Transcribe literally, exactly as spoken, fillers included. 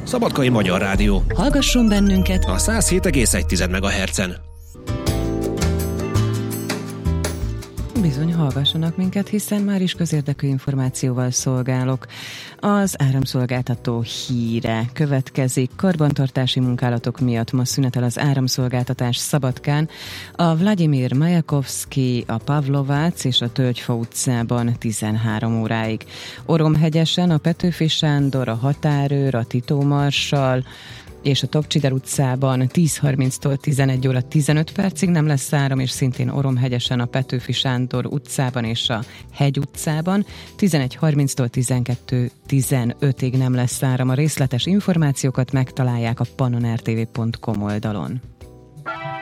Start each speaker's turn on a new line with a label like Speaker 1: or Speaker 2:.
Speaker 1: Szabadkai Magyar Rádió.
Speaker 2: Hallgasson bennünket
Speaker 1: A száz hét egész egy megahertzen.
Speaker 2: Bizony, hallgassanak minket, hiszen már is közérdekű információval szolgálok. Az áramszolgáltató híre következik. Karbantartási munkálatok miatt ma szünetel az áramszolgáltatás Szabadkán, a Vladimir Majakovszky, a Pavlovác és a Tölgyfa utcában tizenhárom óráig. Oromhegyesen a Petőfi Sándor, a Határőr, a Titó Marsally és a Tokcsider utcában tíz harminctól tizenegy óra tizenöt percig nem lesz áram, és szintén Oromhegyesen a Petőfi Sándor utcában és a Hegy utcában tizenegy harminctól tizenkettő tizenötig nem lesz áram. A részletes információkat megtalálják a pannon r t v pont com oldalon.